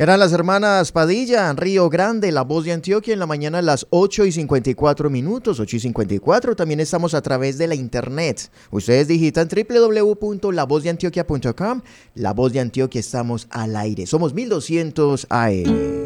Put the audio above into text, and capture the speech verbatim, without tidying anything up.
Eran las hermanas Padilla, en Río Grande, La Voz de Antioquia, en la mañana a las ocho y cincuenta y cuatro minutos, ocho y cincuenta y cuatro. También estamos a través de la internet. Ustedes digitan doble u doble u doble u punto la voz de antioquia punto com. La Voz de Antioquia, estamos al aire. Somos mil doscientos A M.